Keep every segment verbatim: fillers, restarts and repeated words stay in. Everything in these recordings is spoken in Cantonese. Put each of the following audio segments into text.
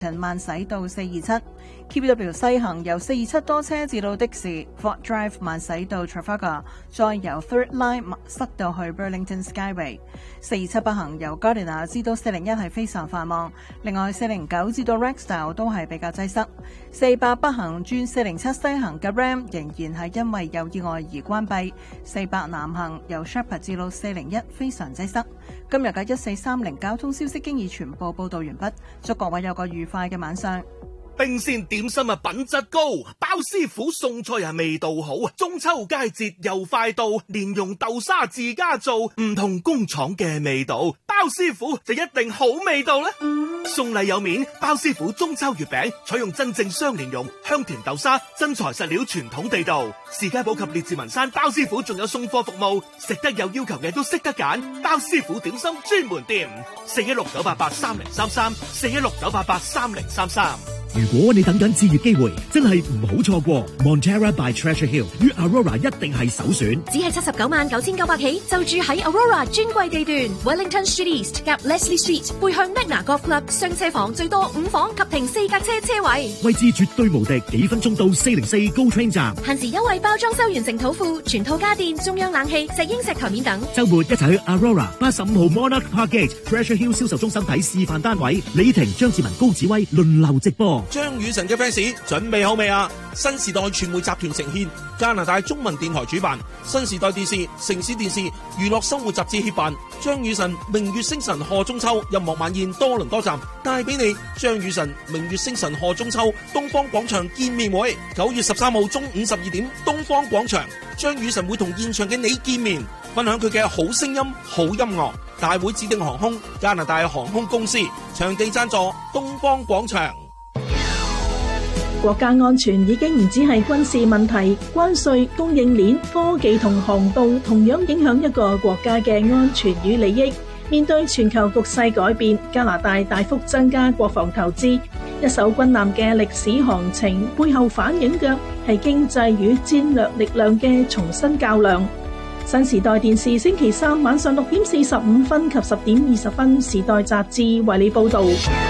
慢駛到四二七 ，K B W 西行由四二七多車至到的士 Fort Drive 慢駛到 Trafalgar， 再由 Third Line 塞到去 Burlington Skyway。四二七北行由 Gardiner 至到四零一係非常繁忙，另外四零九至到 Rexdale 都係比較擠塞。四八北行轉四零七西行嘅 Ram 仍然係因為有意外而關閉。四八南行由 Shepherd 至到四零一非常擠塞。今日嘅一四三零交通消息經已全部報道完畢，祝各位有個愉快嘅晚上。 冰鮮點心啊，品質高，包師傅送菜啊，味道好。中秋佳節又快到，蓮蓉豆沙自家做，唔同工廠嘅味道，包師傅就一定好味道啦。送禮有面，包師傅中秋月餅採用真正雙蓮蓉、香甜豆沙，真材實料，傳統地道。士嘉堡及列治文山包師傅仲有送貨服務，食得有要求嘅都識得揀，包師傅點心專門店，四一六九八八三零三三，四一六九八八三零三三。 如果你等緊置業機會，真係唔好錯過 Montera by Treasure Hill 於 Aurora 一定係首選。 只係七十九萬九千九百起，就住喺 Aurora 專櫃地段 Wellington Street East 夾 Leslie Street， 背向 Magna Golf Club， 雙車房最多五房及停四架車車位， 位置絕對無敵，幾分鐘到四零四 GO Train 站。 限時優惠包裝修完成土庫，全套家電、中央冷氣、石英石台面等。 週末一齊去 Aurora 八十五號 Monarch Park Gate Treasure Hill 銷售中心睇示範單位，李婷、張志文、高子威輪流直播。 張雨晨嘅 fans 準備好未啊？新時代傳媒集團呈獻，加拿大中文電台主辦，新時代電視、城市電視、娛樂生活雜誌協辦，張雨晨明月星辰賀中秋音樂晚宴多倫多站帶俾你張雨晨明月星辰賀中秋東方廣場見面會，九月十三號中午十二點東方廣場，張雨晨會同現場嘅你見面，分享佢嘅好聲音、好音樂。大會指定航空加拿大航空公司，場地贊助東方廣場。 國家安全已經唔止係軍事問題，關稅、供應鏈、科技同航道同樣影響一個國家嘅安全與利益。面對全球局勢改變，加拿大大幅增加國防投資，一艘軍艦嘅歷史航程背後反映嘅係經濟與戰略力量嘅重新較量。新時代電視星期三晚上六點四十五分及十點二十分，時代雜誌為你報道。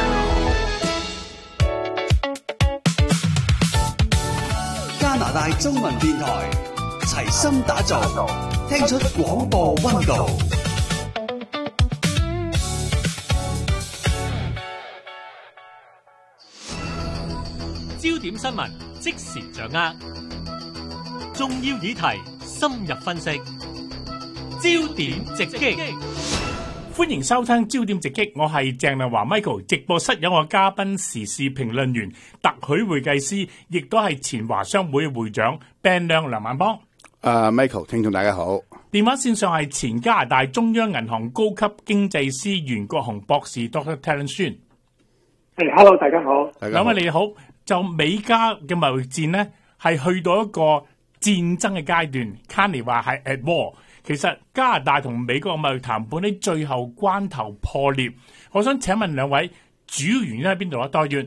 加拿大中文電台齊心打造，聽出廣播溫度。 焦點新聞即時掌握，重要議題深入分析，焦點直擊。 歡迎收聽焦點直擊，我係鄭亮華 Michael。直播室有我嘉賓時事評論員特許會計師，亦都係前華商會會長 Ben 亮梁萬邦。 誒、uh, Michael， 聽眾大家好。 電話線上係前加拿大中央銀行高級經濟師袁國雄博士 Doctor Terence Shin。 誒 Hello， 大家好。 兩位你好。就美加嘅貿易戰呢，係去到一個戰爭嘅階段 Carney 話係 at war。其實加拿大同美國嘅貿易談判喺最後關頭破裂，我想請問兩位主要原因喺邊度啊？多元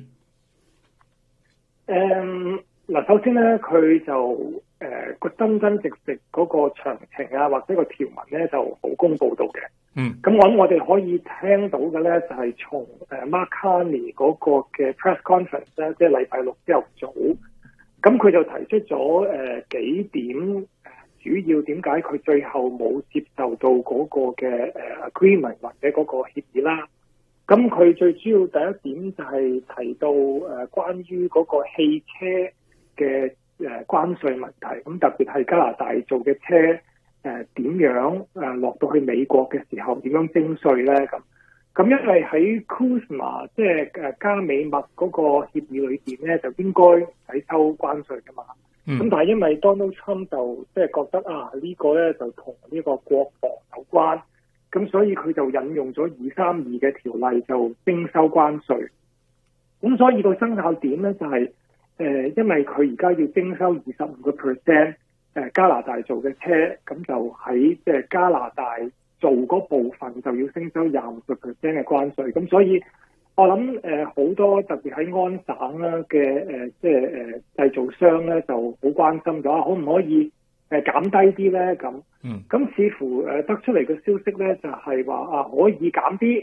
誒嗱，首先咧，佢就誒個、呃、真真直直嗰個詳情啊，或者個條文咧就冇公佈到嘅。嗯，咁我諗我哋可以聽到嘅咧，就係、是、從誒 Mark Carney 嗰個嘅 press conference 咧，即係禮拜六朝頭早，咁佢就提出咗誒、呃、幾點。主要點解佢最後冇接受到嗰個嘅誒 agreement 或者嗰個協議啦？咁佢最主要第一點就係提到誒關於嗰個汽車嘅誒關稅問題，咁特別係加拿大做嘅車誒點樣誒落到去美國嘅時候點樣徵稅咧？咁咁因為喺 CUSMA 即係誒加美墨嗰個協議裏邊咧，就應該使收關稅噶嘛。咁、嗯、但係因為 Donald Trump 就即係覺得啊、這個、呢個咧就同呢個國防有關，咁所以佢就引用咗二三二嘅條例就徵收關稅。咁所以個生效點咧就係、是、誒、呃，因為佢而家要徵收二十五個 percent 誒加拿大做嘅車，咁就喺即係加拿大做嗰部分就要徵收廿五個 percent 嘅關稅。咁所以我諗誒好多特別喺安省啦嘅誒即係誒製造商咧就好關心咗，可唔可以誒減低啲咧？咁，嗯，咁似乎誒得出嚟嘅消息咧就係話啊可以減啲，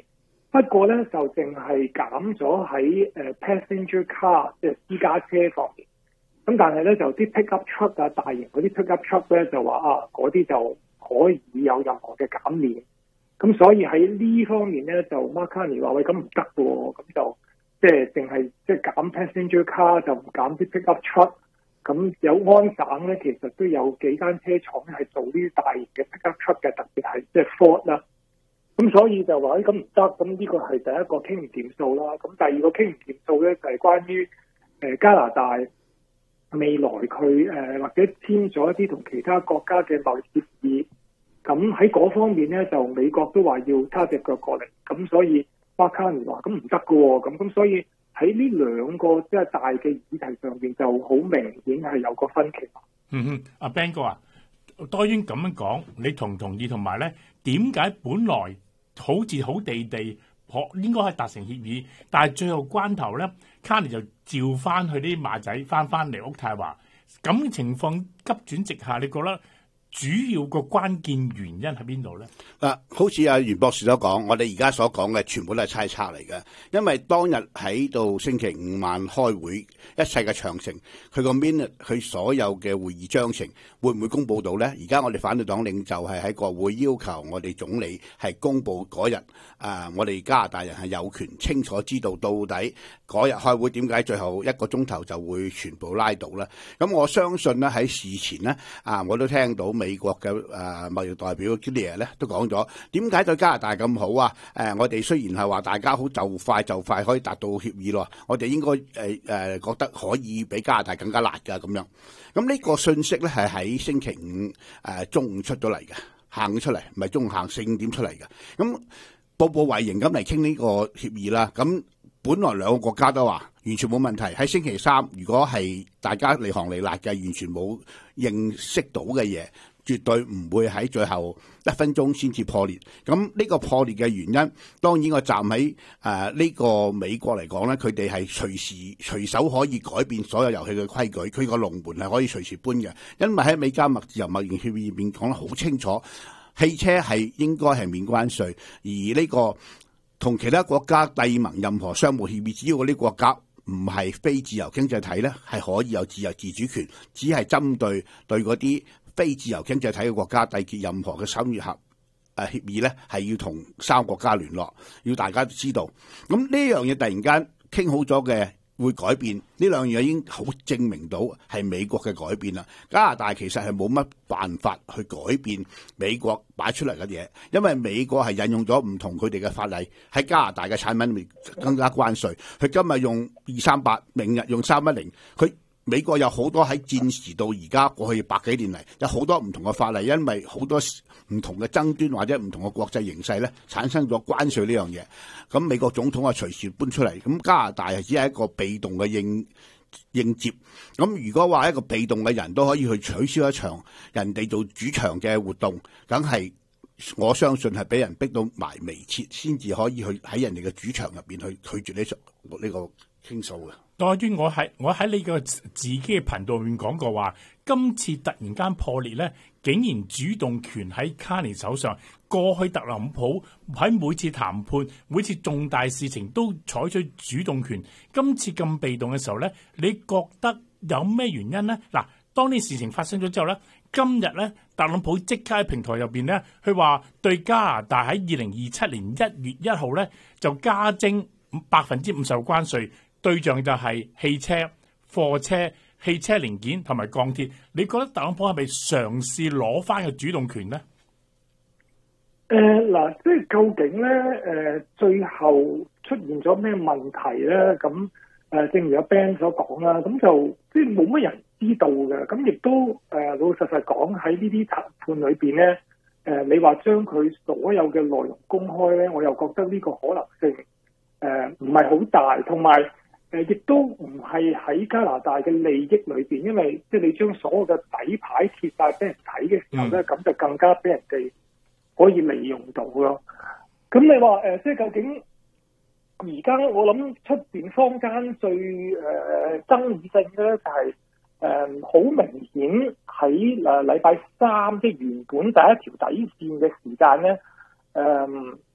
不過咧就淨係減咗喺誒 passenger car 即係私家車方面。咁但係咧就啲 pickup truck 啊，大型嗰啲 pickup truck 咧就話啊，嗰啲就可以有任何嘅減免。咁所以喺呢方面咧就 Mark Carney 話喂，咁唔得喎，咁就即係淨係即係減 passenger car 就唔減啲 pickup truck。咁有安省咧，其實都有幾間車廠係做呢啲大型嘅 pickup truck 嘅，特別係即係 Ford 啦。咁所以就話咁唔得，咁呢個係第一個傾唔掂數啦。咁第二個傾唔掂數咧就係關於誒加拿大未來佢誒或者簽咗一啲同其他國家嘅貿易協議。咁喺嗰方面咧，就美國都話要叉隻腳過嚟。咁所以 Mark Carney 話咁唔得㗎喎。咁咁所以喺呢兩個即係大嘅議題上邊，就好明顯係有個分歧。 嗯哼，阿 Ben 哥啊，多於咁樣講，你同唔同意？同埋咧，點解本來好似好地地可應該係達成協議，但係最後關頭咧，Carney 就召翻去啲馬仔翻翻嚟渥太華，咁嘅情況急轉直下，你覺得主要個關鍵原因喺邊度咧？ 嗱，好似阿袁博士所講，我哋而家所講嘅全部都係猜測嚟嘅，因為當日喺度星期五晚開會，一切嘅詳情，佢個 minute，佢所有嘅會議章程會唔會公佈到咧？而家我哋反對黨領袖係喺國會要求我哋總理係公佈嗰日，啊，我哋加拿大人係有權清楚知道到底嗰日開會點解最後一個鐘頭就會全部拉倒咧？咁我相信咧喺事前咧，啊，我都聽到美國嘅誒貿易代表 Gillier 咧都講咗，點解對加拿大咁好啊？誒，我哋雖然係話大家好就快就快可以達到協議咯，我哋應該誒誒覺得可以比加拿大更加辣㗎咁樣。咁呢個信息咧係喺星期五誒中午出咗嚟嘅，行出嚟，唔係中午行四五點出嚟嘅。咁步步為營咁嚟傾呢個協議啦。咁本來兩個國家都話完全冇問題。喺星期三，如果係大家離行離辣嘅，完全冇認識到嘅嘢，絕對唔會喺最後一分鐘先至破裂。咁呢個破裂嘅原因，當然我站喺誒呢個美國嚟講咧，佢哋係隨時隨手可以改變所有遊戲嘅規矩，佢個龍門係可以隨時搬嘅。因為喺美加自由貿易協議入面講得好清楚，汽車係應該係免關稅，而呢個同其他國家締盟任何商務協議，只要嗰啲國家唔係非自由經濟體咧，係可以有自由自主權，只係針對對嗰啲非自由經濟體嘅國家締結任何嘅商業合誒協議咧，係要同三個國家聯絡，要大家都知道。咁呢樣嘢突然間傾好咗嘅會改變，呢兩樣嘢已經好證明到係美國嘅改變啦。加拿大其實係冇乜辦法去改變美國擺出嚟嘅嘢，因為美國係引用咗唔同佢哋嘅法例喺加拿大嘅產品裏面更加關稅。佢今日用二三八，明日用三一零，佢。美國有好多喺戰時到而家過去百幾年嚟，有好多唔同嘅法例，因為好多唔同嘅爭端或者唔同嘅國際形勢咧，產生咗關稅呢樣嘢。咁美國總統啊隨時搬出嚟，咁加拿大係只係一個被動嘅應應接。咁如果話一個被動嘅人都可以去取消一場人哋做主場嘅活動，梗係我相信係俾人逼到埋眉切，先至可以去喺人哋嘅主場入邊去拒絕呢場呢個傾訴嘅。 當然我喺我喺呢個自己嘅頻道入面講過話，今次突然間破裂咧，竟然主動權喺 Carney 手上。過去特朗普喺每次談判、每次重大事情都採取主動權，今次咁被動嘅時候咧，你覺得有咩原因咧？嗱，當呢事情發生咗之後咧，今日咧特朗普即刻喺平台入邊咧，佢話對加拿大喺二零二七年一月一號咧就加徵百分之五十關稅。對象就係汽車、貨車、汽車零件同埋鋼鐵。你覺得特朗普係咪嘗試攞翻個主動權咧？ 誒、呃、嗱，即係究竟咧誒、呃，最後出現咗咩問題咧？咁誒、呃，正如阿 Ben 所講啦，咁就即係冇乜人知道嘅。咁亦都誒、呃、老老實實講喺呢啲談判裏邊咧，誒、呃、你話將佢所有嘅內容公開咧，我又覺得呢個可能性誒唔係好大，同埋。誒，亦都唔係喺加拿大嘅利益裏邊，因為即係你將所有嘅底牌貼晒俾人睇嘅時候咧，咁、嗯、就更加俾人哋可以利用到咯。咁你話誒、呃，即係究竟而家我諗出邊坊間最誒、呃、爭議性咧，就係誒好明顯喺誒禮拜三即係原本第一條底線嘅時間咧，誒、呃、似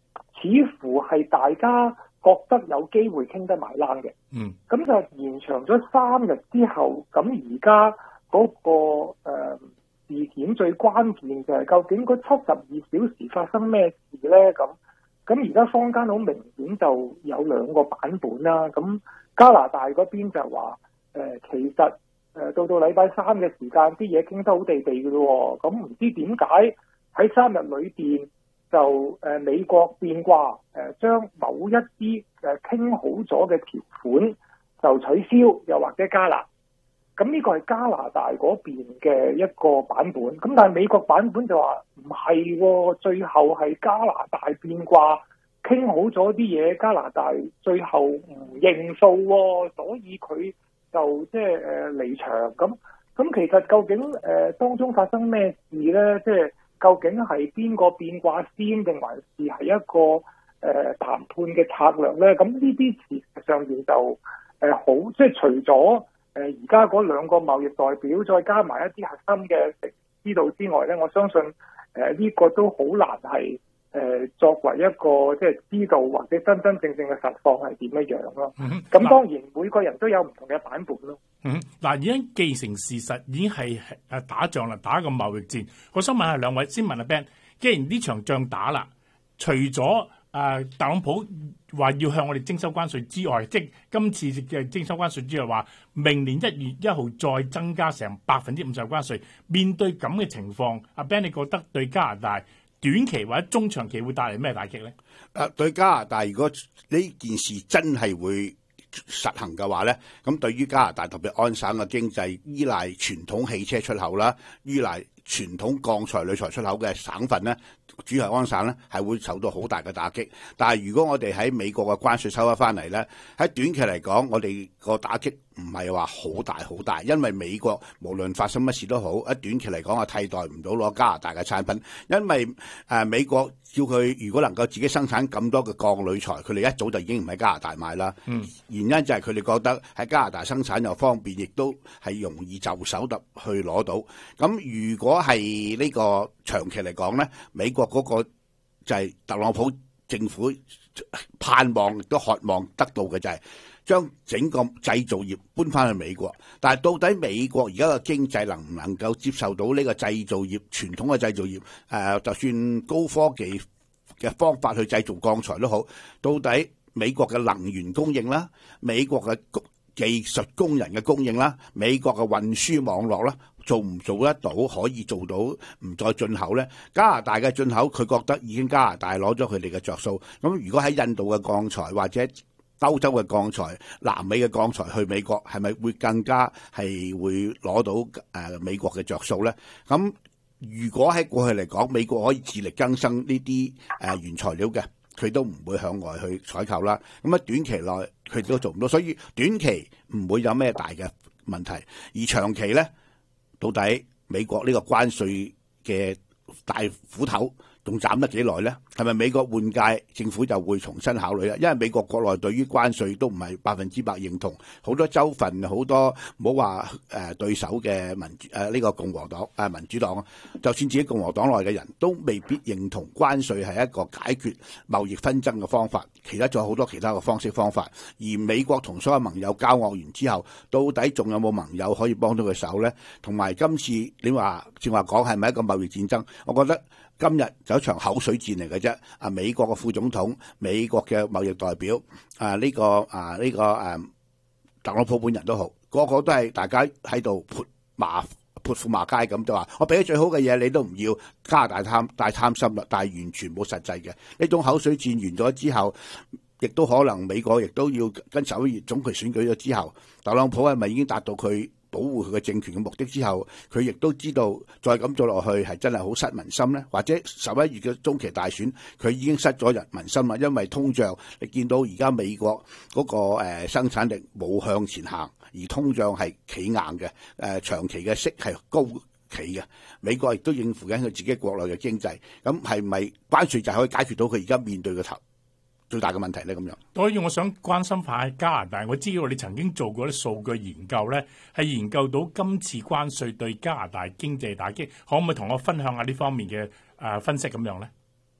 似乎係大家覺得有機會傾得埋欄嘅。 嗯， 咁就延長咗三日之後，咁而家嗰個誒、呃、事件最關鍵就係究竟嗰七十二小時發生咩事咧？咁咁而家坊間好明顯就有兩個版本啦。咁加拿大嗰邊就話誒、呃，其實誒、呃、到到禮拜三嘅時間，啲嘢傾得好地地嘅咯。咁唔知點解喺三日裏邊就誒、呃、美國變卦，誒、呃、將某一啲誒傾好咗嘅條款就取消，又或者加辣。咁呢個係加拿大嗰邊嘅一個版本。咁但係美國版本就話唔係，最後係加拿大變卦，傾好咗啲嘢，加拿大最後唔認數、哦，所以佢就即係誒離場。咁咁其實究竟誒、呃、當中發生咩事咧？即係究竟係邊個變卦先，定還是係一個誒、呃、談判嘅策略咧？咁呢啲事實上面就誒、呃、好，即係除咗誒而家嗰兩個貿易代表，再加埋一啲核心嘅知道之外咧，我相信誒呢、呃這個都好難係誒、呃、作為一個即係知道或者真真正正嘅實況係點樣樣咯。咁、嗯、當然每個人都有唔同嘅版本咯。 嗯，嗱，已經既成事實，已經係誒打仗啦，打一個貿易戰。我想問下兩位，先問阿 Ben， 既然呢場仗打啦，除咗誒、呃、特朗普話要向我哋徵收關稅之外，即係今次嘅徵收關稅之外，話明年一月一號再增加成百分之五十關稅。面對咁嘅情況，阿 Ben 你覺得對加拿大短期或者中長期會帶嚟咩打擊咧？ 誒，對加拿大，如果呢件事真係會實行嘅話咧，咁對於加拿大特別安省嘅經濟，依賴傳統汽車出口啦，依賴傳統鋼材、鋁材出口嘅省份咧，主要係安省咧，係會受到好大嘅打擊。但係如果我哋喺美國嘅關稅收咗翻嚟咧，喺短期嚟講，我哋個打擊唔係話好大好大，因為美國無論發生乜事都好，喺短期嚟講啊，替代唔到攞加拿大嘅產品，因為誒、呃、美國叫佢如果能夠自己生產咁多嘅鋼鋁材，佢哋一早就已經唔喺加拿大買啦。嗯，原因就係佢哋覺得喺加拿大生產又方便，亦都係容易就手得去攞到。咁如果係呢個長期嚟講咧，美國嗰個就係特朗普政府盼望亦都渴望得到嘅就係將整個製造業搬翻去美國。但係到底美國而家嘅經濟能唔能夠接受到呢個製造業傳統嘅製造業？誒、呃，就算高科技嘅方法去製造鋼材都好，到底美國嘅能源供應啦，美國嘅技術工人嘅供應啦，美國嘅運輸網絡啦，做唔做得到可以做到唔再進口咧？加拿大嘅進口佢覺得已經加拿大攞咗佢哋嘅着數。咁如果喺印度嘅鋼材或者歐洲嘅鋼材、南美嘅鋼材去美國，係咪會更加係會攞到誒、呃、美國嘅着數咧？咁如果喺過去嚟講，美國可以自力更生呢啲誒原材料嘅，佢都唔會向外去採購啦。咁啊短期內佢都做唔到，所以短期唔會有咩大嘅問題。而長期咧，到底美國呢個關稅嘅大斧頭仲斬得幾耐咧？係咪美國換屆政府就會重新考慮咧？因為美國國內對於關稅都唔係百分之百認同，好多州份好多唔好話誒對手嘅民主誒呢、呃這個共和黨誒、呃、民主黨，就算自己共和黨內嘅人都未必認同關稅係一個解決貿易紛爭嘅方法，其他仲有好多其他嘅方式方法。而美國同所有盟友交惡完之後，到底仲有冇盟友可以幫到佢手咧？同埋今次你話正話講係咪一個貿易戰爭？我覺得今日就一場口水戰嚟嘅啫。啊，美國嘅副總統、美國嘅貿易代表啊，呢、這個啊呢、這個誒、啊、特朗普本人都好，個個都係大家喺度潑馬潑婦罵街咁，就話我俾咗最好嘅嘢你都唔要，加拿大貪大貪心啦，但係完全冇實際嘅。呢種口水戰完咗之後，亦都可能美國亦都要跟十一月中期選舉咗之後，特朗普係咪已經達到佢保護佢嘅政權嘅目的之後，佢亦都知道再咁做落去係真係好失民心咧？或者十一月嘅中期大選，佢已經失咗人民心啦，因為通脹，你見到而家美國嗰個誒生產力冇向前行，而通脹係企硬嘅，誒長期嘅息係高企嘅，美國亦都應付緊佢自己國內嘅經濟，咁係咪關稅就可以解決到佢而家面對嘅頭最大嘅問題咧？咁樣，所以我想關心下加拿大。我知道你曾經做過啲數據研究咧，係研究到今次關稅對加拿大經濟打擊，可唔可以同我分享下呢方面嘅誒分析咁樣咧？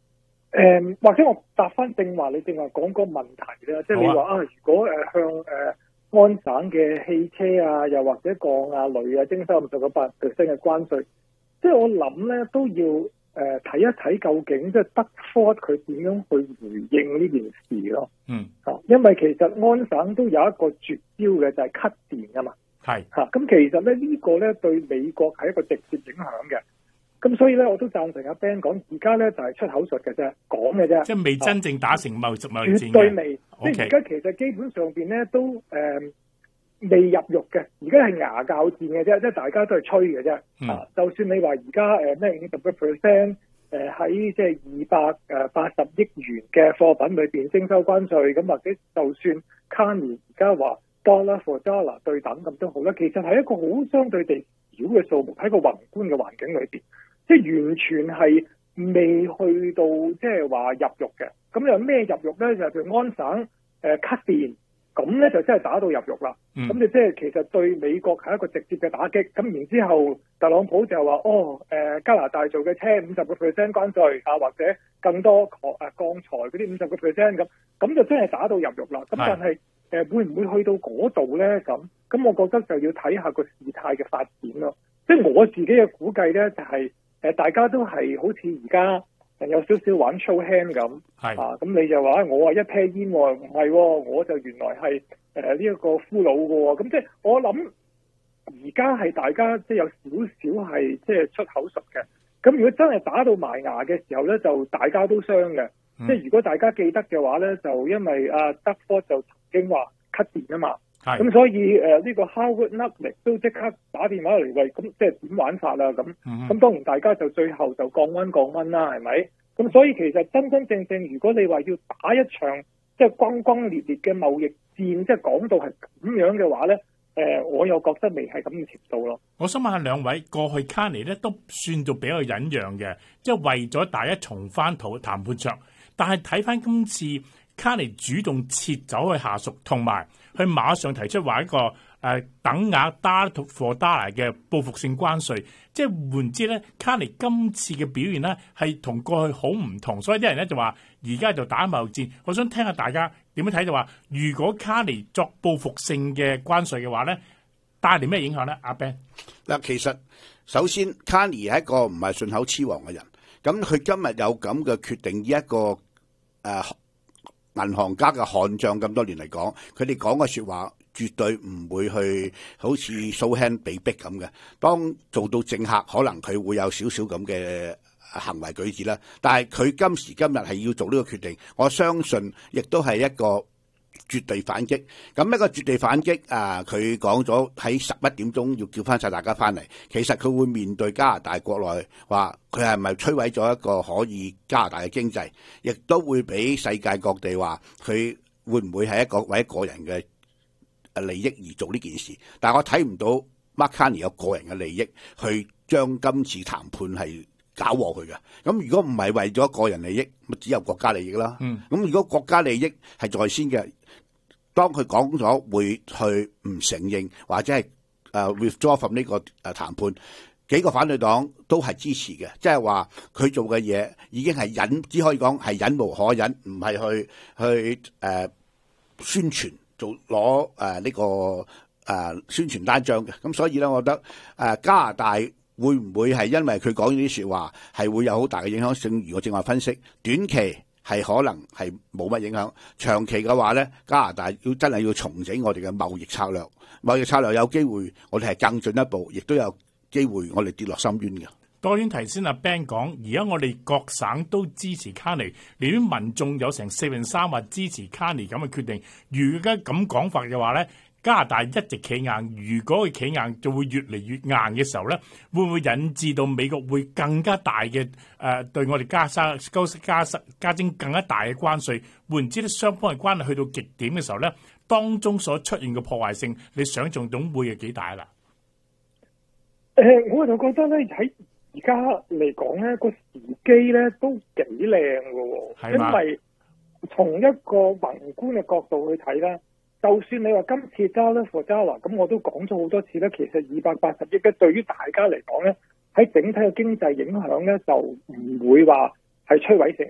誒，或者我答翻正話，你正話講個問題啦，即係你話啊，如果誒向誒安省嘅汽車啊，又或者鋼啊、鋁啊徵收五十個八 percent 嘅關稅，即係我諗咧都要誒睇一睇究竟即係德科佢點樣去回應呢件事咯。 嗯， 啊，因為其實安省都有一個絕招嘅，就係 cut 電啊嘛。 係嚇，咁其實咧呢個咧對美國係一個直接影響嘅。咁所以咧，我都贊成阿 Ben 講，而家咧就係出口術嘅啫，講嘅啫， 即係未真正打成貿易貿易戰嘅， 絕對未。 Okay. 即係而家其實基本上邊咧都誒、呃、未入肉嘅，而家係牙較戰嘅啫，即係大家都係吹嘅啫。 嗯、 啊，就算你話而家誒咩五十個 percent 誒喺即係二百誒八十億元嘅貨品裏邊徵收關稅，咁或者就算 Carney 而家話 dollar for dollar 對等咁都好啦，其實係一個好相對地少嘅數目喺個宏觀嘅環境裏邊。即係完全係未去到即係話入肉嘅，咁有咩入肉咧？就譬如安省誒 cut 電，咁咧就真係打到入肉啦。咁你即係其實對美國係一個直接嘅打擊。咁然之後，特朗普就話：哦，誒加拿大做嘅車五十個 percent 關稅啊，或者更多鋼誒鋼材嗰啲五十個 percent 咁，咁就真係打到入肉啦。咁但係誒會唔會去到嗰度咧？咁咁我覺得就要睇下個事態嘅發展咯。即係我自己嘅估計咧，就係、是。誒，大家都係好似而家有少少玩 show hand 咁，係啊，咁你就話我話一撇煙，唔係，我就原來係誒呢一個俘虜嘅，咁即係我諗而家係大家即係有少少係即係出口術嘅，咁如果真係打到埋牙嘅時候咧，就大家都傷嘅，嗯、即係如果大家記得嘅話咧，就因為阿德科就曾經話 cut 電啊嘛。咁所以誒呢、呃這個 Howard Lutnick 都即刻打電話嚟喂，咁即係點玩法啦？咁咁、嗯、當然大家就最後就降溫降溫啦，係咪？咁所以其實真真正正，如果你話要打一場即係轟轟烈烈嘅貿易戰，即係講到係咁樣嘅話咧，誒、呃、我又覺得未係咁嘅程度咯。 我想問下兩位，過去 Carney 咧都算做比較忍讓嘅，即係為咗大家重返討談判桌，但係睇翻今次 Carney 主動撤走去下屬，同埋佢馬上提出話一個誒、呃、等額 dollar for dollar 嘅報復性關稅，即係換之咧，Carney 今次嘅表現咧係同過去好唔同，所以啲人咧就話而家就打貿易戰。我想聽下大家點樣睇，就話如果 Carney 作報復性嘅關稅嘅話咧，帶嚟咩影響咧？阿 Ben 嗱，其實首先 Carney 係一個唔係順口雌黃嘅人，咁佢今日有咁嘅決定，以一個誒。呃銀行家嘅悍將咁多年嚟講，佢哋講嘅說話絕對唔會去好似 show hand 被逼咁嘅。當做到政客，可能佢會有少少咁嘅行為舉止啦。但係佢今時今日係要做呢個決定，我相信亦都係一個絕對反擊。咁一個絕對反擊啊！佢講咗喺十一點鐘要叫翻晒大家翻嚟。其實佢會面對加拿大國內話佢係咪摧毀咗一個可以加拿大嘅經濟，亦都會俾世界各地話佢會唔會係一個為一個人嘅利益而做呢件事。但係我睇唔到 Mark Carney 有個人嘅利益去將今次談判係搞禍佢嘅。咁如果唔係為咗個人利益，咁只有國家利益啦。咁、嗯、如果國家利益係在先嘅，當佢講咗會去唔承認或者係誒 withdraw from 呢個誒談判，幾個反對黨都係支持嘅，即係話佢做嘅嘢已經係忍，只可以講係忍無可忍，唔係去去誒、呃、宣傳做攞誒呢個誒、呃、宣傳單張嘅。咁所以咧，我覺得誒、呃、加拿大會唔會係因為佢講呢啲説話係會有好大嘅影響性？如我正話分析，短期係可能係冇乜影響，長期嘅話咧，加拿大要真係要重整我哋嘅貿易策略，貿易策略有機會我哋係更進一步，亦都有機會我哋跌落深淵嘅。 當然提先阿 Ben 講，而家我哋各省都支持 Carney， 連啲民眾有成四分三話支持 Carney 咁嘅決定。如果咁講法嘅話咧，加拿大一直企硬，如果佢企硬就會越嚟越硬嘅時候咧，會唔會引致到美國會更加大嘅誒、呃、對我哋加沙加加加徵更加大嘅關稅？換言之咧，雙方嘅關係去到極點嘅時候咧，當中所出現嘅破壞性，你想象到會係幾大啦？ 誒、呃，我就覺得咧喺而家嚟講咧，個時機咧都幾靚嘅，因為從一個宏觀嘅角度去睇咧。就算你話今次 dollar for dollar， 咁我都講咗好多次咧，其實二百八十億咧，對於大家嚟講咧，喺整體嘅經濟影響咧，就唔會話係摧毀性嘅。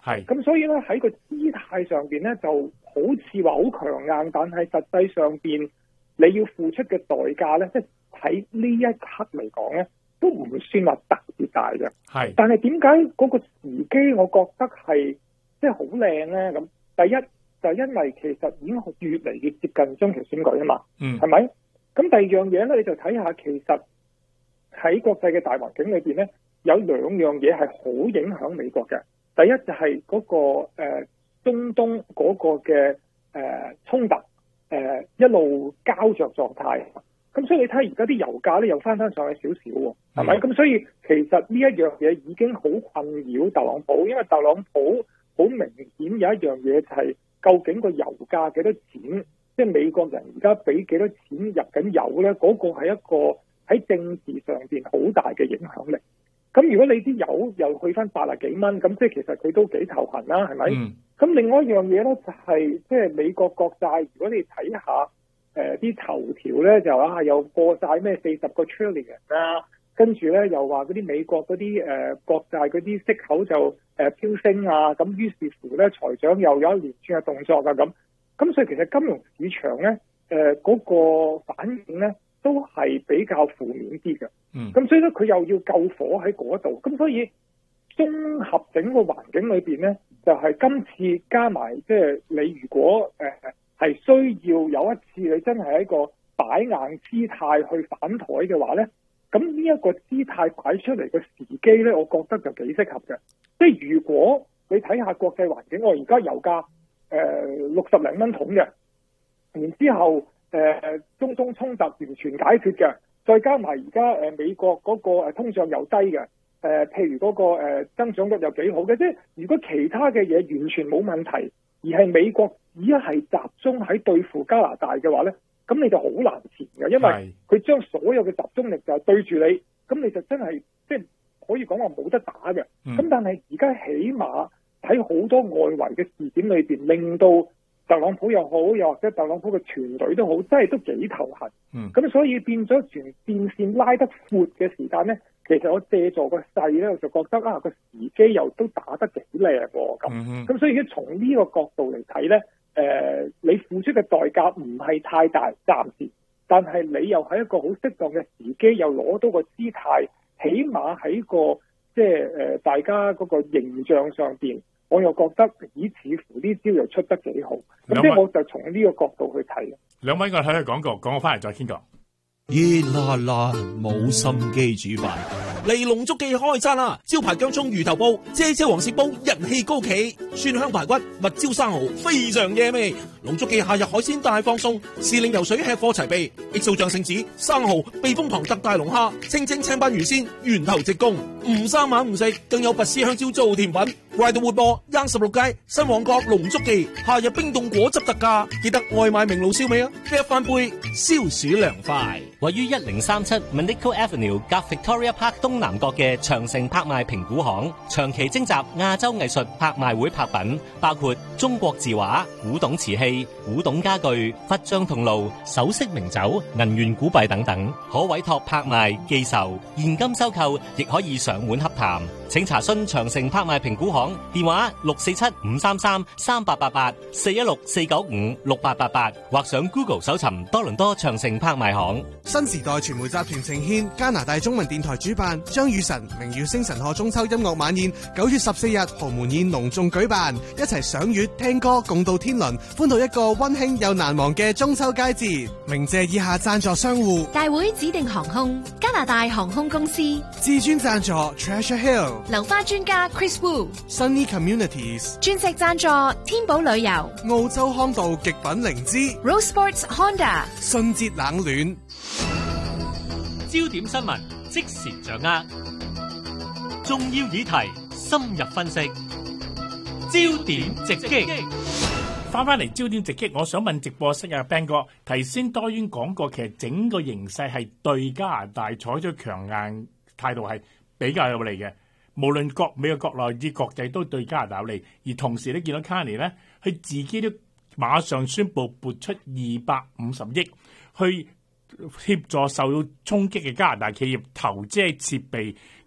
係咁，所以咧喺個姿態上邊咧就好似話好強硬，但係實際上邊你要付出嘅代價咧，即係喺呢一刻嚟講咧，都唔算話特別大嘅。 係， 但係點解嗰個時機，我覺得係即係好靚咧？咁第一就係因為其實已經越嚟越接近中期選舉啊嘛， 嗯， 係咪？咁第二樣嘢咧，你就睇下其實喺國際嘅大環境裏邊咧，有兩樣嘢係好影響美國嘅。第一就係嗰、那個誒、呃、中東嗰個嘅誒、呃、衝突誒、呃、一路膠着狀態。咁所以你睇而家啲油價咧又翻翻上去少少喎，係咪？咁、嗯、所以其實呢一樣嘢已經好困擾特朗普，因為特朗普好明顯有一樣嘢就係究竟個油價幾多錢？即係美國人而家俾幾多錢入緊油咧？嗰、那個係一個喺政治上邊好大嘅影響力。咁如果你啲油又去翻八十幾蚊，咁即係其實佢都幾頭痕啦，係咪？咁、嗯、另外一樣嘢咧就係即係美國國債，如果你睇下誒啲、呃、頭條咧，就啊又過晒咩四十個 trillion 啊，跟住咧又話嗰啲美國嗰啲誒國債嗰啲息口就誒、呃、飆升啊，咁於是乎咧財長又有一連串嘅動作啊咁。咁所以其實金融市場咧，誒、呃、嗰、那個反應咧都係比較負面啲嘅。嗯。咁所以咧，佢又要救火喺嗰度。咁所以綜合整個環境裏邊咧，就係、是、今次加埋，即、就、係、是、你如果誒係、呃、需要有一次你真係一個擺硬姿態去反台嘅話咧，咁呢一個姿態擺出嚟嘅時機咧，我覺得就幾適合嘅。即係如果你睇下國際環境，我而家油價誒六十零蚊桶嘅，然之後誒、呃、中東衝突完全解決嘅，再加埋而家誒美國嗰個通脹又低嘅，誒、呃、譬如嗰、那個、呃、增長率又幾好嘅，即係如果其他嘅嘢完全冇問題，而係美國只係集中喺對付加拿大嘅話咧，咁你就好難纏嘅，因為佢將所有嘅集中力就係對住你，咁你就真係即係可以講話冇得打嘅。咁、嗯、但係而家起碼喺好多外圍嘅事件裏邊，令到特朗普又好，又或者特朗普嘅團隊都好，真係都幾頭痕。咁、嗯、所以變咗全電線拉得闊嘅時間咧，其實我借助個勢咧，我就覺得啊個時機又都打得幾靚喎咁。咁、嗯、所以從呢個角度嚟睇咧，誒、呃、你付出嘅代價唔係太大，暫時，但係你又喺一個好適當嘅時機，又攞到個姿態，起碼喺個即係誒大家嗰個形象上邊。我又覺得咦，似乎呢招又出得幾好，咁即係我就從呢個角度去睇。 兩位我睇下廣告，講我翻嚟再傾過。 熱辣辣冇心機煮飯，嚟龍足記開餐啦！招牌薑蔥魚頭煲、啫啫黃鱔煲人氣高企，蒜香排骨、蜜椒生蠔非常惹味。龍足記夏日海鮮大放送，時令游水吃貨齊備，X O醬聖子、生蠔、避風塘特大龍蝦、清蒸青斑魚鮮，源頭直供，唔生猛唔食，更有拔絲香蕉做甜品。快到活播，央十六街新旺角龍足記夏日冰凍果汁特價，記得外賣明爐燒味啊！一翻杯消暑涼快。 位於一零三七 Manico Avenue 夾 Victoria Park 東南角嘅長城拍賣評估行，長期徵集亞洲藝術拍賣會拍品，包括中國字畫、古董瓷器、古董家具、佛像銅爐、首飾名酒、銀元古幣等等，可委託拍賣、寄售、現金收購，亦可以上門洽談。請查詢長城拍賣評估行電話六四七五三三三八八八四一六四九五六八八八，或上 Google 搜尋多倫多長城拍賣行。 新時代傳媒集團呈獻加拿大中文電台主辦張雨晨明月星辰賀中秋音樂晚宴，九月十四日豪門宴隆重舉辦，一齊賞月聽歌共度天倫，歡度一個溫馨又難忘嘅中秋佳節。鳴謝以下贊助商戶： 大會指定航空、加拿大航空公司、 至尊贊助 Treasure Hill、 流花專家 Chris Wu、 Sunny Communities、 鑽石贊助天寶旅遊、 澳洲康道極品靈芝、 Rose Sports Honda、 信捷冷暖。 焦點新聞即時掌握，重要議題深入分析，焦點直擊。 翻翻嚟焦點直擊，我想問直播室嘅 Ben 哥，頭先多遠講過，其實整個形勢係對加拿大採取強硬態度係比較有利嘅，無論國美嘅國內至國際都對加拿大有利。而同時你見到 Carney 咧，佢自己都馬上宣布撥出二百五十億去協助受到衝擊嘅加拿大企業投資喺設備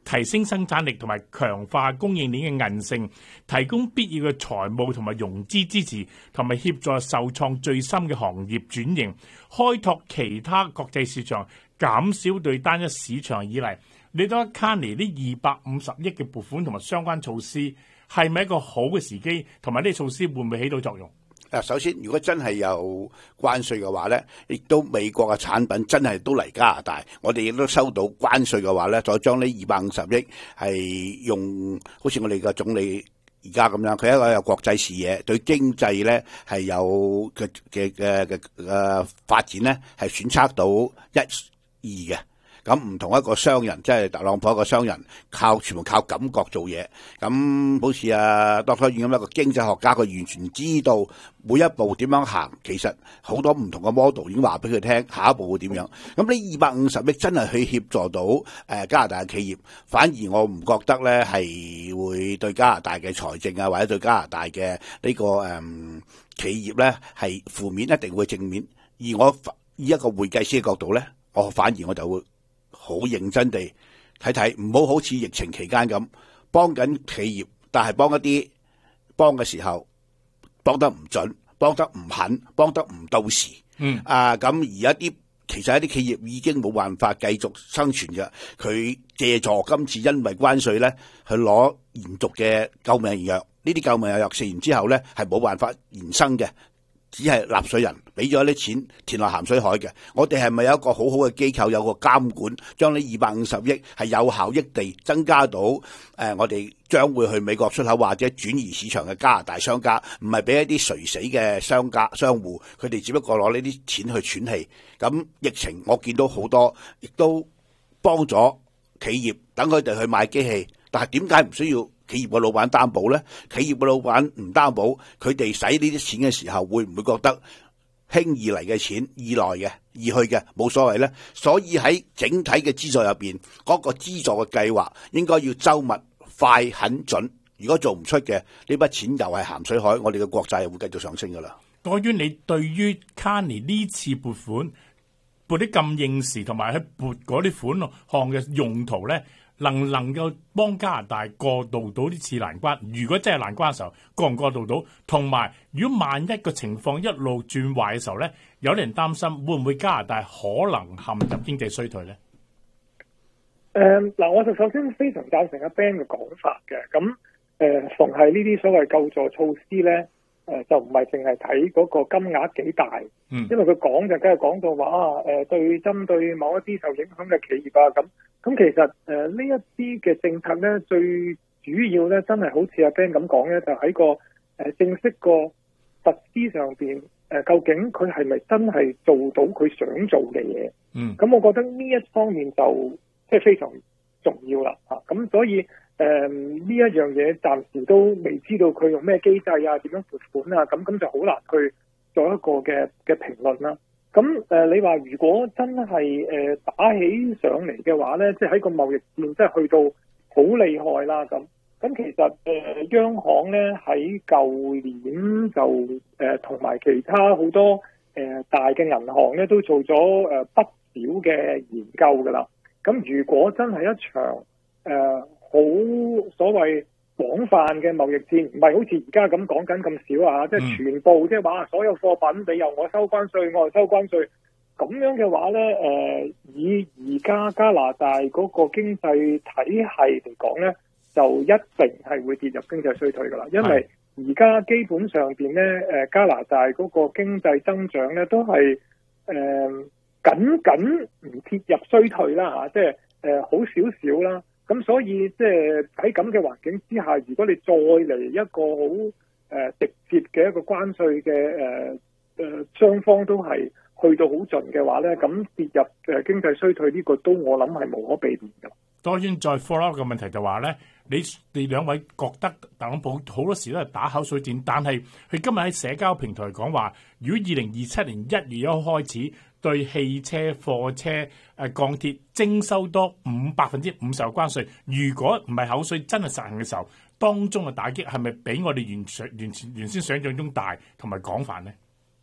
提升生產力同埋強化供應鏈嘅韌性，提供必要嘅財務同埋融資支持，同埋協助受創最深嘅行業轉型，開拓其他國際市場，減少對單一市場依賴。你覺得 Carney 呢二百五十億嘅撥款同埋相關措施係咪一個好嘅時機？同埋呢啲措施會唔會起到作用？ 誒，首先，如果真係有關稅嘅話咧，亦都美國嘅產品真係都嚟加拿大，我哋亦都收到關稅嘅話咧，再將呢二百五十億係用，好似我哋嘅總理而家咁樣，佢係一個有國際視野，對經濟咧係有嘅嘅嘅嘅誒發展咧係選測到一二嘅。咁唔同一個商人，即係特朗普一個商人，靠全部靠感覺做嘢。咁好似啊 Doctor Yuen 咁一個經濟學家，佢完全知道每一步點樣行。其實好多唔同嘅 model 已經話俾佢聽，下一步會點樣。咁呢二百五十億真係去協助到誒、呃、加拿大嘅企業，反而我唔覺得咧係會對加拿大嘅財政啊，或者對加拿大嘅呢、這個誒、嗯、企業咧係負面，一定會正面。而我以一個會計師嘅角度咧，我反而我就會好認真地睇睇，唔好好似疫情期間咁幫緊企業，但係幫一啲幫嘅時候幫得唔準，幫得唔狠，幫得唔到時。嗯啊，咁而一啲其實一啲企業已經冇辦法繼續生存嘅，佢借助今次因為關稅咧去攞延續嘅救命藥，呢啲救命藥食完之後咧係冇辦法延生嘅。只係納稅人俾咗啲錢填落鹹水海嘅，我哋係咪有一個好好嘅機構，有個監管，將呢二百五十億係有效益地增加到誒、呃，我哋將會去美國出口或者轉移市場嘅加拿大商家，唔係俾一啲垂死嘅商家商戶，佢哋只不過攞呢啲錢去喘氣。咁疫情我見到好多，亦都幫咗企業等佢哋去買機器，但係點解唔需要企業嘅老闆擔保咧？企業嘅老闆唔擔保，佢哋使呢啲錢嘅時候，會唔會覺得輕易嚟嘅錢，易來嘅、易去嘅，冇所謂咧？所以喺整體嘅資助入邊，嗰、那個資助嘅計劃應該要周密、快、狠、準。如果做唔出嘅，呢筆錢又係鹹水海，我哋嘅國債又會繼續上升噶啦。 對於你對於 Carney 呢次撥款撥啲咁應時，同埋喺撥嗰啲款項嘅用途咧，能唔能夠幫加拿大過渡到呢次難關？如果真係難關嘅時候，過唔過渡到？同埋，如果萬一個情況一路轉壞嘅時候咧，有啲人擔心會唔會加拿大可能陷入經濟衰退咧？ 誒，嗱，我就首先非常贊成阿 Ben 嘅講法嘅。咁誒、呃，逢係呢啲所謂救助措施咧，誒、呃，就唔係淨係睇嗰個金額幾大，嗯，因為佢講就梗係講到話啊，誒、呃，對針對某一啲受影響嘅企業啊，咁。咁其實誒呢一啲嘅政策咧，最主要咧，真係好似阿 Ben 咁講咧，就喺個誒正式個實施上邊，誒究竟佢係咪真係做到佢想做嘅嘢？嗯，咁我覺得呢一方面就即係非常重要啦，嚇！咁所以誒呢一樣嘢暫時都未知道佢用咩機制啊，點樣撥款啊，咁咁就好難去做一個嘅嘅評論啦。咁誒、呃，你話如果真係誒、呃、打起上嚟嘅話咧，即係喺個貿易戰，即係去到好厲害啦咁。咁其實誒、呃、央行咧喺舊年就誒同埋其他好多誒、呃、大嘅銀行咧都做咗誒、呃、不少嘅研究噶啦。咁如果真係一場誒好、呃、所謂廣泛嘅貿易戰，唔係好似而家咁講緊咁少啊！即係全部即係話所有貨品你由我收關稅，我又收關稅，咁樣嘅話咧，誒、呃、以而家加拿大嗰個經濟體系嚟講咧，就一定係會跌入經濟衰退噶啦。因為而家基本上邊咧，誒加拿大嗰個經濟增長咧都係誒僅僅唔跌入衰退啦嚇，即係誒好少少啦。咁所以即係喺咁嘅環境之下，如果你再嚟一個好誒、呃、直接嘅一個關稅嘅誒誒雙方都係去到好盡嘅話咧，咁跌入誒經濟衰退呢個都我諗係無可避免嘅。 當然再 follow up 嘅問題就話咧，你你兩位覺得特朗普好多時都係打口水戰，但係佢今日喺社交平台講話，如果二零二七年一月一號開始對汽車、貨車、誒鋼鐵徵收多五百分之五十嘅關稅，如果唔係口水真係實行嘅時候，當中嘅打擊係咪比我哋原想完全原先想象中大同埋廣泛咧？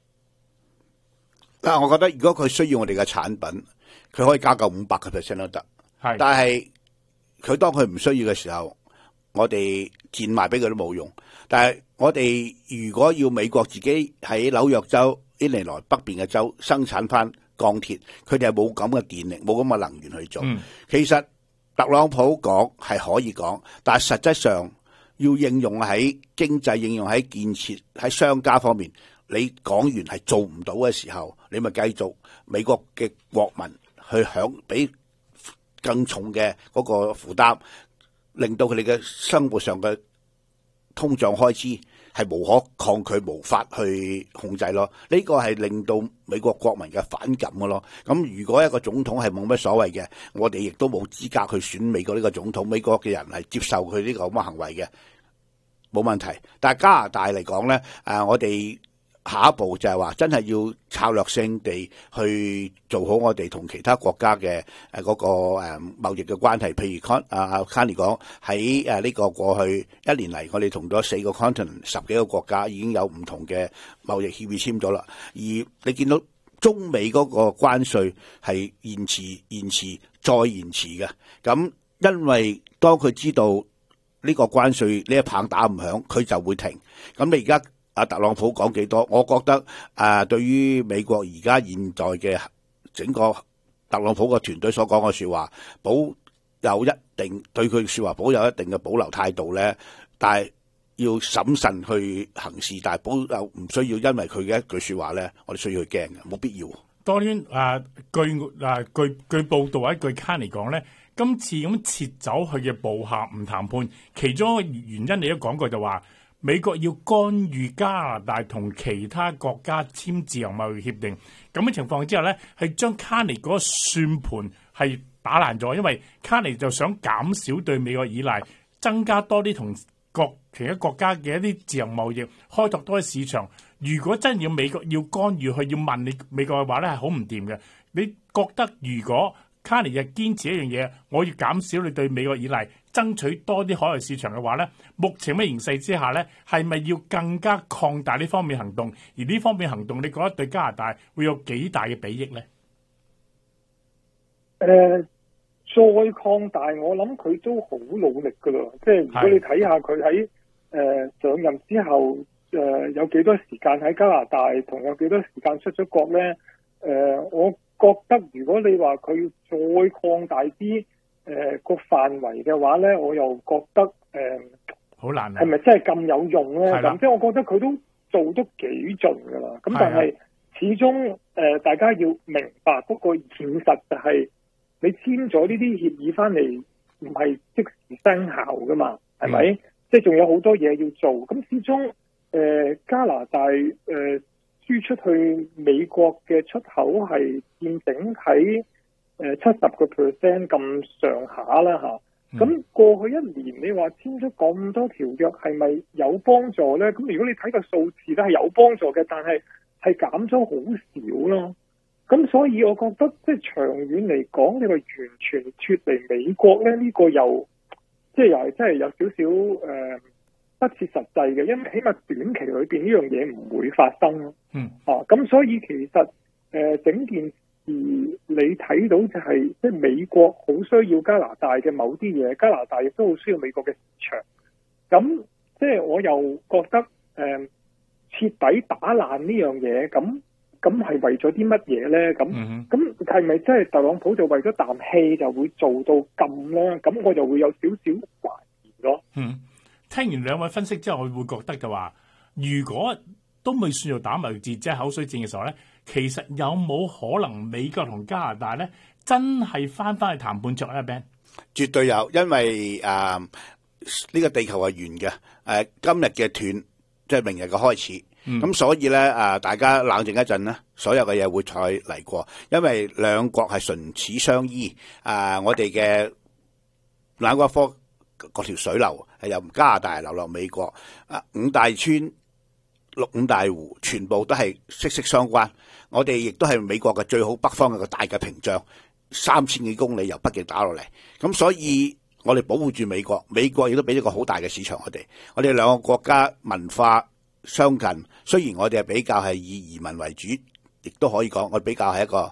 但係我覺得如果佢需要我哋嘅產品，佢可以加夠五百個 percent 都得。係，但係佢當佢唔需要嘅時候，我哋賤賣俾佢都冇用。但係我哋如果要美國自己喺紐約州、伊利諾北邊嘅州生產翻鋼鐵，佢哋係冇咁嘅電力、冇咁嘅能源去做。嗯、其實特朗普講係可以講，但係實際上要應用喺經濟、應用喺建設、喺商家方面，你講完係做唔到嘅時候，你咪繼續美國嘅國民去享俾更重嘅嗰個負擔，令到佢哋嘅生活上嘅通脹開支係無可抗拒、無法去控制咯。呢個係令到美國國民嘅反感嘅咯。咁如果一個總統係冇乜所謂嘅，我哋亦都冇資格去選美國呢個總統。美國嘅人係接受佢呢個咁嘅行為嘅，冇問題。但係加拿大嚟講咧，誒我哋下一步就係話真係要策略性地去做好我哋同其他國家嘅誒嗰個誒貿易嘅關係。譬如 Con 啊 Connie 講喺誒呢個過去一年嚟，我哋同咗四個 continent 十幾個國家已經有唔同嘅貿易協議簽咗啦。而你見到中美嗰個關稅係延遲、延遲再延遲嘅，咁因為當佢知道呢個關稅呢一棒打唔響，佢就會停。咁你而家阿特朗普講幾多？我覺得啊，對於美國而家現在嘅整個特朗普個團隊所講嘅說話，保有一定對佢說話保有一定嘅保留態度咧，但係要審慎去行事，但係保有唔需要因為佢嘅一句說話咧，我哋需要去驚嘅，冇必要。當然啊，據啊據據報道一句 Connie 講咧，今次咁撤走佢嘅部下唔談判，其中一個原因你都講過就話，美國要干預加拿大同其他國家簽自由貿易協定，咁嘅情況之下咧，係將卡尼嗰個算盤係打爛咗，因為卡尼就想減少對美國依賴，增加多啲同各其他國家嘅一啲自由貿易，開拓多啲市場。如果真要美國要干預，佢要問你美國嘅話咧，係好唔掂嘅。你覺得如果卡尼就堅持一樣嘢，我要減少你對美國依賴，爭取多啲海外市場嘅話咧，目前嘅形勢之下咧，係咪要更加擴大呢方面行動？而呢方面行動，你覺得對加拿大會有幾大嘅裨益咧？ 誒、呃，再擴大，我諗佢都好努力噶啦。即係如果你睇下佢喺誒上任之後，誒、呃、有幾多時間喺加拿大，同有幾多時間出咗國咧？誒、呃，我覺得如果你話佢要再擴大啲誒個範圍嘅話咧，我又覺得誒好、呃、難啊，係咪真係咁有用咧？咁即係我覺得佢都做得幾盡噶啦。咁但係始終誒、呃、大家要明白嗰個現實就係你簽咗呢啲協議翻嚟，唔係即時生效噶嘛？係咪？嗯、即係仲有好多嘢要做。咁始終誒、呃、加拿大誒。呃輸出去美國嘅出口係佔整體誒七十個 percent 咁上下啦嚇，咁、嗯、過去一年你話簽咗咁多條約係咪有幫助咧？咁如果你睇個數字咧係有幫助嘅，但係係減咗好少咯。咁所以我覺得即係長遠嚟講，你話完全脫離美國咧，呢、呢個又即係又係真係有少少誒。呃不切實際嘅，因為起碼短期裏邊呢樣嘢唔會發生咯。嗯，啊，咁所以其實誒、呃、整件事你睇到就係、是，即係美國好需要加拿大嘅某啲嘢，加拿大亦都好需要美國嘅市場。咁即係我又覺得誒、呃、徹底打爛呢樣嘢，咁咁係為咗啲乜嘢咧？咁咁係咪真係特朗普就為咗啖氣就會做到咁咧？咁我就會有少少懷疑咯。嗯。聽完兩位分析之後，我會覺得就話，如果都未算做打貿易戰，即係口水戰嘅時候咧，其實有冇可能美國同加拿大咧真係翻翻去談判桌咧 ？Ben 絕對有，因為誒呢、呃這個地球係圓嘅，誒、呃、今日嘅斷即係明日嘅開始，咁、嗯、所以咧誒、呃、大家冷靜一陣咧，所有嘅嘢會再嚟過，因為兩國係唇齒相依，誒、呃、我哋嘅兩個科。嗰條水流係由加拿大流落美國，啊五大村、六五大湖，全部都係息息相關。我哋亦都係美國嘅最好北方嘅個大嘅屏障，三千幾公里由北極打落嚟。咁所以我哋保護住美國，美國亦都俾咗個好大嘅市場我哋。我哋兩個國家文化相近，雖然我哋係比較係以移民為主，亦都可以講我哋比較係一個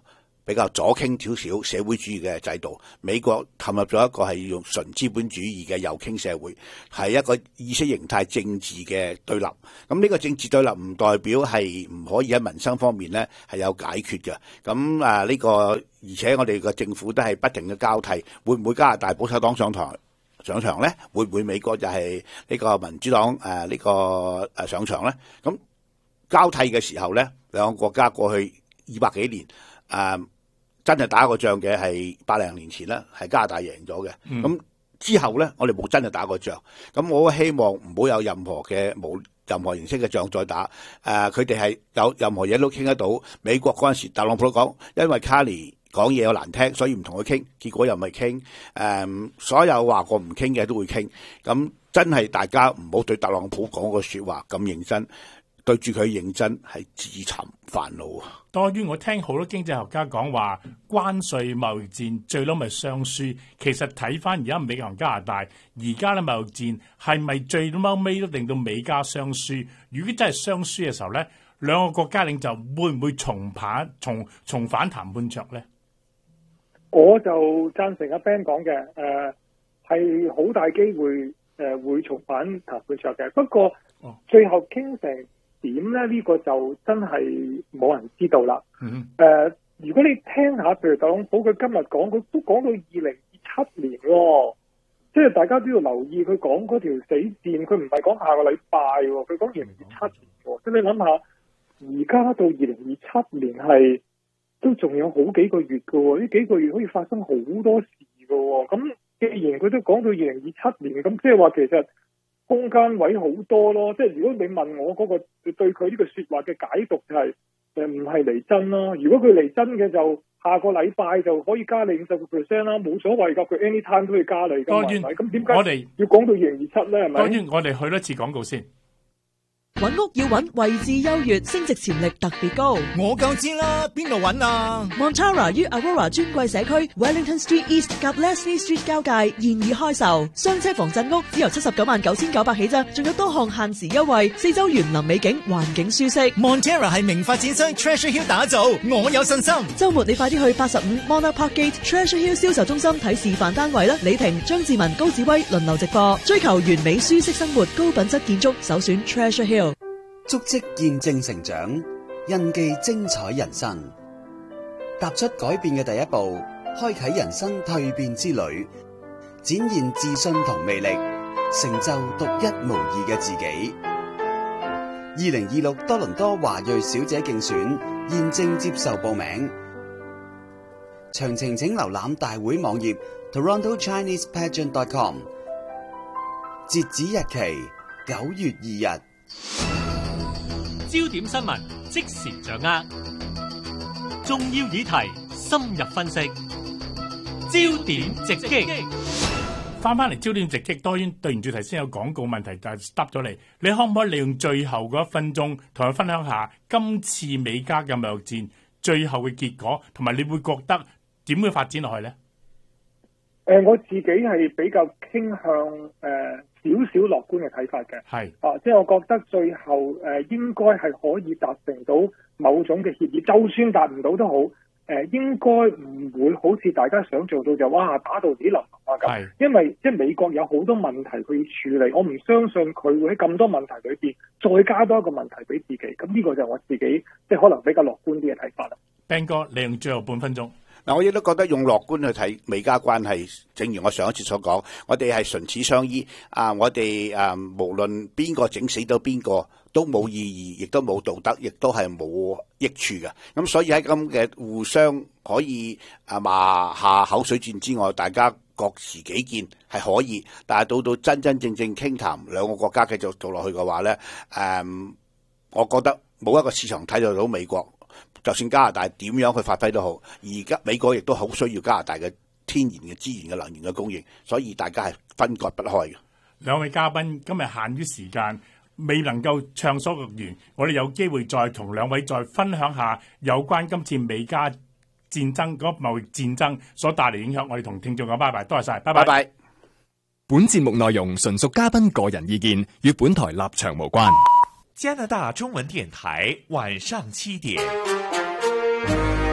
比較左傾少少社會主義嘅制度，美國陷入咗一個係用純資本主義嘅右傾社會，係一個意識形態政治嘅對立。咁呢個政治對立唔代表係唔可以喺民生方面咧係有解決嘅。咁啊呢個而且我哋個政府都係不停嘅交替，會唔會加拿大保守黨上台上場咧？會唔會美國就係呢個民主黨誒呢、啊這個誒上場咧？咁交替嘅時候咧，兩個國家過去二百幾年誒。啊真係打過仗嘅係百零年前啦，係加拿大贏咗嘅。咁、嗯、之後咧，我哋冇真係打過仗。咁我希望唔好有任何嘅冇任何形式嘅仗再打。誒、呃，佢哋係有任何嘢都傾得到。美國嗰陣時，特朗普都講，因為卡尼講嘢有難聽，所以唔同佢傾。結果又唔係傾。誒、呃，所有話過唔傾嘅都會傾。咁真係大家唔好對特朗普講個説話咁認真。對住佢認真係自尋煩惱啊！ 多於我聽好多經濟學家講話，關稅貿易戰最嬲咪雙輸。其實睇翻而家美國同加拿大，而家咧貿易戰係咪最嬲尾都令到美加雙輸？如果真係雙輸嘅時候咧，兩個國家領袖會唔會重返重重返談判桌咧？ 我就贊成阿 Ben 講嘅，誒係好大機會誒、呃、會重返談判桌嘅。不過、哦、最後傾成點咧？呢、這個就真係冇人知道啦。誒、嗯呃，如果你聽下，譬如特朗普佢今日講，佢都講到二零二七年喎，即係大家都要留意佢講嗰條死線，佢唔係講下個禮拜喎，佢講二零二七年喎。即係你諗下，而家到二零二七年係都仲有好幾個月㗎喎，呢幾個月可以發生好多事㗎喎。咁既然佢都講到二零二七年，咁即係話其實空間位好多咯，即係如果你問我嗰個對佢呢個説話嘅解讀就係誒唔係嚟真咯。如果佢嚟真嘅就下個禮拜就可以加你五十個 percent 啦，冇所謂㗎，佢 anytime 都可以加你㗎。當然，咁點解我哋要講到二零二七咧？係咪？ 當然，我哋去多次廣告先。 揾屋要揾位置優越，升值潛力特別高。 我夠知啦，邊度揾啊 Montara 於 Aurora 尊貴社區 Wellington Street East 及 Leslie Street 交界現已開售，雙車房鎮屋只由七十九萬九千九百起啫，仲有多項限時優惠，四周園林美景，環境舒適。 Montara 係名發展商 Treasure Hill 打造，我有信心。 週末你快啲去八十五 Monarch Park Gate Treasure Hill 銷售中心睇示範單位啦！李婷、張志文、高子威輪流直播，追求完美舒適生活，高品質建築，首選 Treasure Hill。 足跡見證成長，印記精彩人生。踏出改變嘅第一步，開啟人生蛻變之旅，展現自信同魅力，成就獨一無二嘅自己。二零二六多倫多華裔小姐競選現正接受報名，詳情請瀏覽大會網頁 toronto chinese pageant dot com。截止日期九月二日。 焦點新聞即時掌握，重要議題深入分析，焦點直擊。 翻翻嚟焦點直擊，當然對唔住，頭先有廣告問題，但係答咗你。你可唔可以利用最後嗰一分鐘，同我分享下今次美加嘅貿易戰最後嘅結果，同埋你會覺得點會發展落去咧？ 誒、呃，我自己係比較傾向誒。呃少少樂觀嘅睇法嘅，係啊，即係我覺得最後誒、呃、應該係可以達成到某種嘅協議，就算達唔到都好，誒、呃、應該唔會好似大家想做到就哇打到幾淋啊咁，因為即係美國有好多問題去處理，我唔相信佢會喺咁多問題裏邊再加多一個問題俾自己，咁呢個就係我自己即係可能比較樂觀啲嘅睇法啦。 Ben 哥，你用最後半分鐘。 嗱，我亦都覺得用樂觀去睇美加關係，正如我上一次所講，我哋係唇齒相依啊！我哋啊，無論邊個整死到邊個都冇意義，亦都冇道德，亦都係冇益處嘅。咁所以喺咁嘅互相可以啊罵下口水戰之外，大家各持己見係可以，但係到到真真正正傾談兩個國家繼續做落去嘅話咧，誒，我覺得冇一個市場睇得到美國。就算加拿大點樣去發揮都好，而家美國亦都好需要加拿大嘅天然嘅資源嘅能源嘅供應，所以大家係分割不開嘅。 兩位嘉賓今日限於時間，未能夠暢所欲言，我哋有機會再同兩位再分享下有關今次美加戰爭嗰個貿易戰爭所帶嚟影響。我哋同聽眾講拜拜，多謝晒，拜拜。拜拜。 本節目內容純屬嘉賓個人意見，與本台立場無關。 加拿大中文電台晚上七點。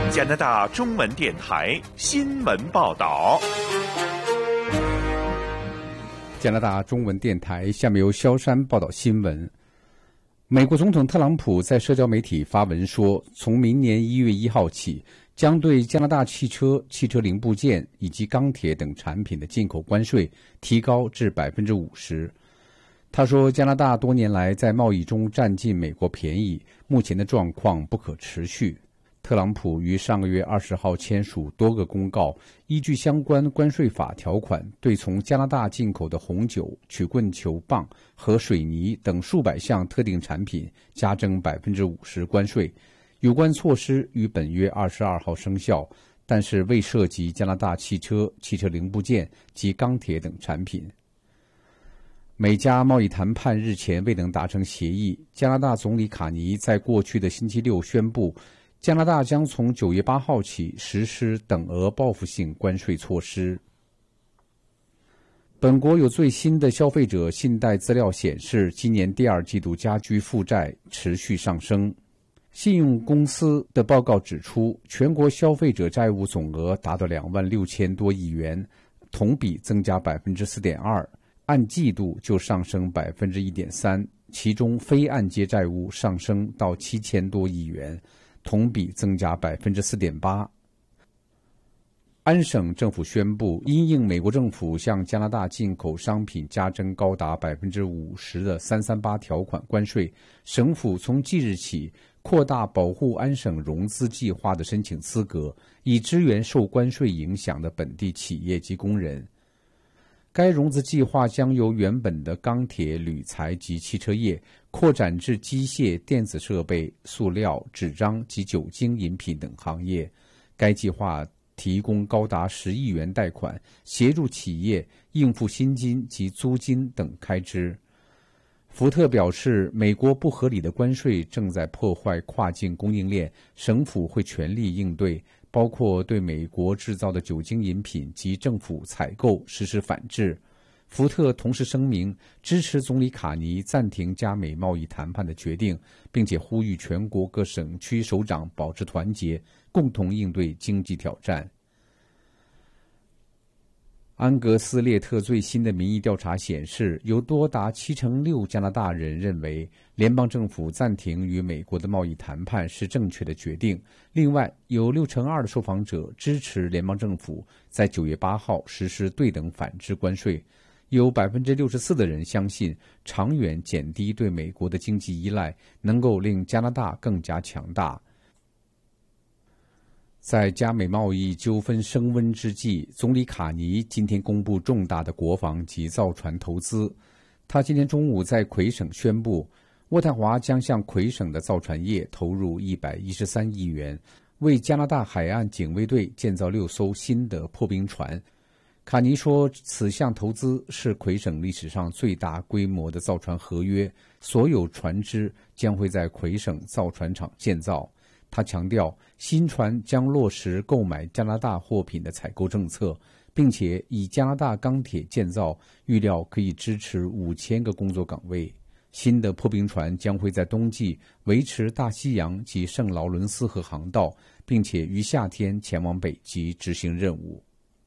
加拿大中文电台新闻报道。 加拿大中文电台下面由萧山报道新闻。美国总统特朗普在社交媒体发文说，从明年一月一号起，将对加拿大汽车、汽车零部件以及钢铁等产品的进口关税提高至百分之五十。他说，加拿大多年来在贸易中占尽美国便宜，目前的状况不可持续。特朗普于上个月二十号签署多个公告，依据相关关税法条款，对从加拿大进口的红酒、曲棍球棒和水泥等数百项特定产品加征百分之五十关税。有关措施于本月二十二号生效，但是未涉及加拿大汽车、汽车零部件及钢铁等产品。美加贸易谈判日前未能达成协议，加拿大总理卡尼在过去的星期六宣布，加拿大将从九月八号起实施等额报复性关税措施。本国有最新的消费者信贷资料显示，今年第二季度家居负债持续上升。信用公司的报告指出，全国消费者债务总额达到两万六千多亿元，同比增加百分之四点二，按季度就上升百分之一点三，其中非按揭债务上升到七千多亿元。同比增加百分之四点八。安省政府宣布，因应美国政府向加拿大进口商品加征高达百分之五十的三三八条款关税，省府从即日起扩大保护安省融资计划的申请资格，以支援受关税影响的本地企业及工人。该融资计划将由原本的钢铁、铝材及汽车业扩展至机械、电子设备、塑料、纸张及酒精饮品等行业。该计划提供高达十亿元贷款，协助企业应付薪金及租金等开支。福特表示，美国不合理的关税正在破坏跨境供应链，省府会全力应对，包括对美国制造的酒精饮品及政府采购实施反制。福特同时声明支持总理卡尼暂停加美贸易谈判的决定，并且呼吁全国各省区首长保持团结，共同应对经济挑战。安格斯列特最新的民意调查显示，有多达七成六加拿大人认为联邦政府暂停与美国的贸易谈判是正确的决定。另外，有六成二的受访者支持联邦政府在九月八号实施对等反制关税。有百分之六十四的人相信，长远减低对美国的经济依赖，能够令加拿大更加强大。在加美贸易纠纷升温之际，总理卡尼今天公布重大的国防及造船投资。他今天中午在魁省宣布，渥太华将向魁省的造船业投入一百一十三亿元，为加拿大海岸警卫队建造六艘新的破冰船。卡尼说，此项投资是魁省历史上最大规模的造船合约，所有船只将会在魁省造船厂建造。他强调，新船将落实购买加拿大货品的采购政策，并且以加拿大钢铁建造，预料可以支持五千个工作岗位。新的破冰船将会在冬季维持大西洋及圣劳伦斯河航道，并且于夏天前往北极执行任务。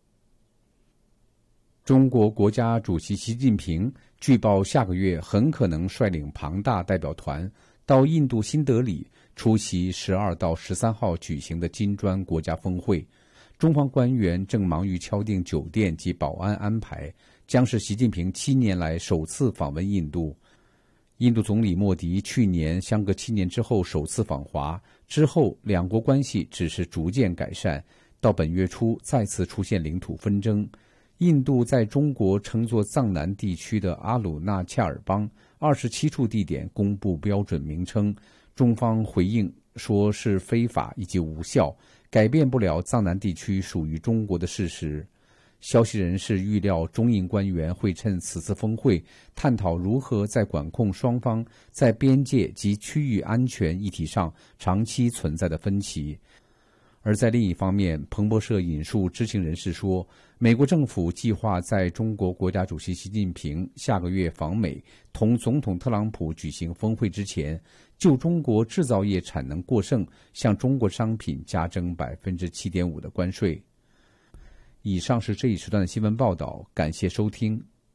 中国国家主席习近平据报下个月很可能率领庞大代表团到印度新德里出席十二到十三号举行的金砖国家峰会。中方官员正忙于敲定酒店及保安安排，将是习近平七年来首次访问印度。印度总理莫迪去年相隔七年之后首次访华，之后两国关系只是逐渐改善，到本月初再次出现领土纷争。印度在中国称作藏南地区的阿鲁纳恰尔邦二十七处地点公布标准名称，中方回应说是非法以及无效，改变不了藏南地区属于中国的事实。消息人士预料，中印官员会趁此次峰会探讨如何在管控双方在边界及区域安全议题上长期存在的分歧。 而在另一方面，彭博社引述知情人士说，美国政府计划在中国国家主席习近平下个月访美同总统特朗普举行峰会之前，就中国制造业产能过剩向中国商品加征 百分之七点五 的关税。以上是这一时段的新闻报道，感谢收听。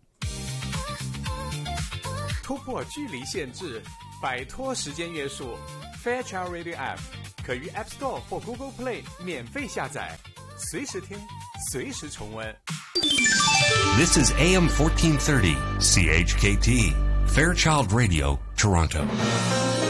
突破距离限制，摆脱时间约束 ，Fairchild Radio App 可于 App Store 或 Google Play 免费下载，随时听，随时重温。 This is A M fourteen thirty C H K T Fairchild Radio, Toronto.